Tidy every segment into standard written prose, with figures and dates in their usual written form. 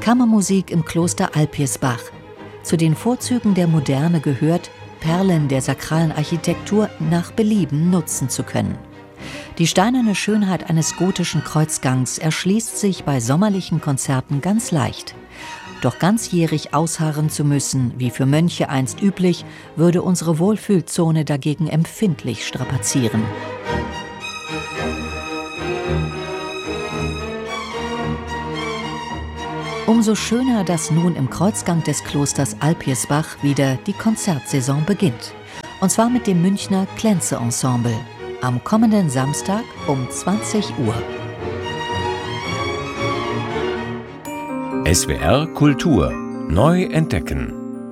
Kammermusik im Kloster Alpirsbach. Zu den Vorzügen der Moderne gehört, Perlen der sakralen Architektur nach Belieben nutzen zu können. Die steinerne Schönheit eines gotischen Kreuzgangs erschließt sich bei sommerlichen Konzerten ganz leicht. Doch ganzjährig ausharren zu müssen, wie für Mönche einst üblich, würde unsere Wohlfühlzone dagegen empfindlich strapazieren. Umso schöner, dass nun im Kreuzgang des Klosters Alpirsbach wieder die Konzertsaison beginnt. Und zwar mit dem Münchner Klenze-Ensemble. Am kommenden Samstag um 20 Uhr. SWR Kultur neu entdecken.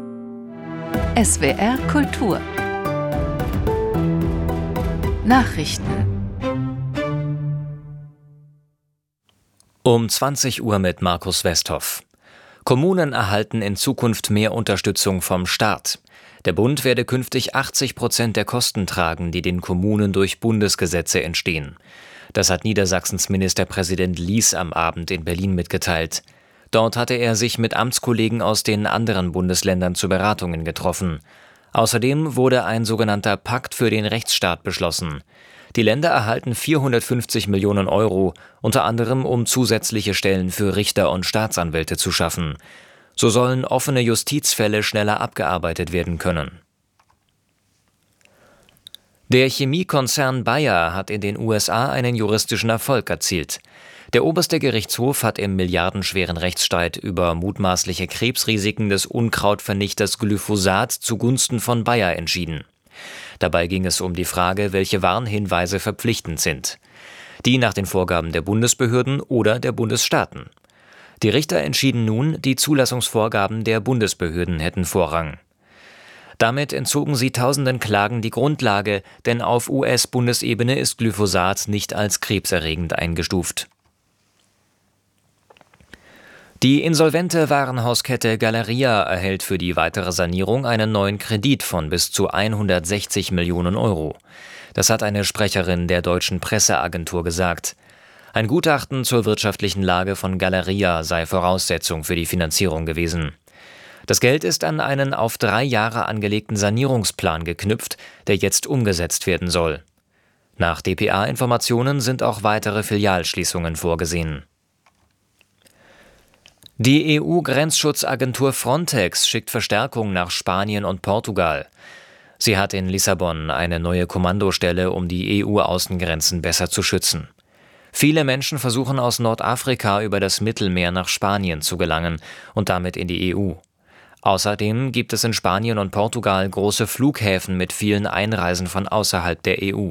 SWR Kultur Nachrichten Um 20 Uhr mit Markus Westhoff. Kommunen erhalten in Zukunft mehr Unterstützung vom Staat. Der Bund werde künftig 80% der Kosten tragen, die den Kommunen durch Bundesgesetze entstehen. Das hat Niedersachsens Ministerpräsident Lies am Abend in Berlin mitgeteilt. Dort hatte er sich mit Amtskollegen aus den anderen Bundesländern zu Beratungen getroffen. Außerdem wurde ein sogenannter Pakt für den Rechtsstaat beschlossen. Die Länder erhalten 450 Millionen Euro, unter anderem um zusätzliche Stellen für Richter und Staatsanwälte zu schaffen. So sollen offene Justizfälle schneller abgearbeitet werden können. Der Chemiekonzern Bayer hat in den USA einen juristischen Erfolg erzielt. Der oberste Gerichtshof hat im milliardenschweren Rechtsstreit über mutmaßliche Krebsrisiken des Unkrautvernichters Glyphosat zugunsten von Bayer entschieden. Dabei ging es um die Frage, welche Warnhinweise verpflichtend sind. Die nach den Vorgaben der Bundesbehörden oder der Bundesstaaten. Die Richter entschieden nun, die Zulassungsvorgaben der Bundesbehörden hätten Vorrang. Damit entzogen sie tausenden Klagen die Grundlage, denn auf US-Bundesebene ist Glyphosat nicht als krebserregend eingestuft. Die insolvente Warenhauskette Galeria erhält für die weitere Sanierung einen neuen Kredit von bis zu 160 Millionen Euro. Das hat eine Sprecherin der deutschen Presseagentur gesagt. Ein Gutachten zur wirtschaftlichen Lage von Galeria sei Voraussetzung für die Finanzierung gewesen. Das Geld ist an einen auf 3 Jahre angelegten Sanierungsplan geknüpft, der jetzt umgesetzt werden soll. Nach dpa-Informationen sind auch weitere Filialschließungen vorgesehen. Die EU-Grenzschutzagentur Frontex schickt Verstärkung nach Spanien und Portugal. Sie hat in Lissabon eine neue Kommandostelle, um die EU-Außengrenzen besser zu schützen. Viele Menschen versuchen aus Nordafrika über das Mittelmeer nach Spanien zu gelangen und damit in die EU. Außerdem gibt es in Spanien und Portugal große Flughäfen mit vielen Einreisen von außerhalb der EU.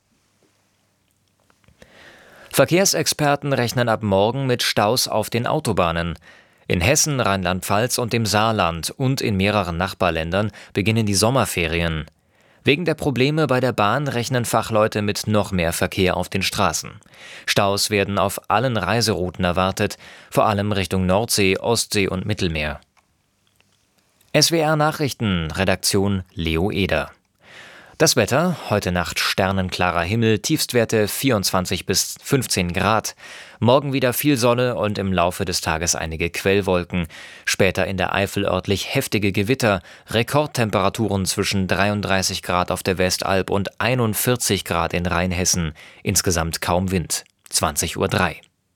Verkehrsexperten rechnen ab morgen mit Staus auf den Autobahnen. In Hessen, Rheinland-Pfalz und dem Saarland und in mehreren Nachbarländern beginnen die Sommerferien. Wegen der Probleme bei der Bahn rechnen Fachleute mit noch mehr Verkehr auf den Straßen. Staus werden auf allen Reiserouten erwartet, vor allem Richtung Nordsee, Ostsee und Mittelmeer. SWR Nachrichten, Redaktion Leo Eder. Das Wetter, heute Nacht sternenklarer Himmel, Tiefstwerte 24 bis 15 Grad. Morgen wieder viel Sonne und im Laufe des Tages einige Quellwolken. Später in der Eifel örtlich heftige Gewitter, Rekordtemperaturen zwischen 33 Grad auf der Westalb und 41 Grad in Rheinhessen. Insgesamt kaum Wind. 20:03 Uhr.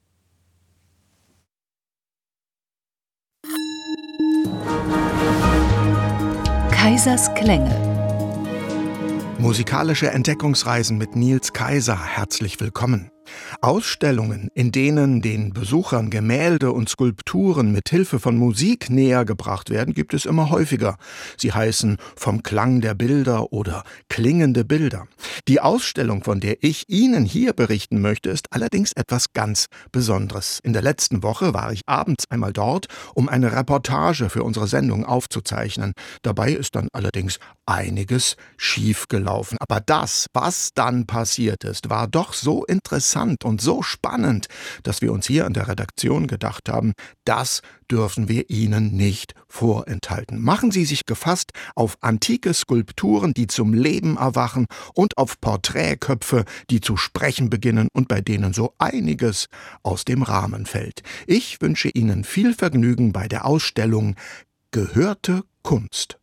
Kaisers Klänge. Musikalische Entdeckungsreisen mit Nils Kaiser, herzlich willkommen. Ausstellungen, in denen den Besuchern Gemälde und Skulpturen mit Hilfe von Musik näher gebracht werden, gibt es immer häufiger. Sie heißen Vom Klang der Bilder oder Klingende Bilder. Die Ausstellung, von der ich Ihnen hier berichten möchte, ist allerdings etwas ganz Besonderes. In der letzten Woche war ich abends einmal dort, um eine Reportage für unsere Sendung aufzuzeichnen. Dabei ist dann allerdings einiges schiefgelaufen. Aber das, was dann passiert ist, war doch so interessant und so spannend, dass wir uns hier in der Redaktion gedacht haben, das dürfen wir Ihnen nicht vorenthalten. Machen Sie sich gefasst auf antike Skulpturen, die zum Leben erwachen, und auf Porträtköpfe, die zu sprechen beginnen und bei denen so einiges aus dem Rahmen fällt. Ich wünsche Ihnen viel Vergnügen bei der Ausstellung Gehörte Kunst.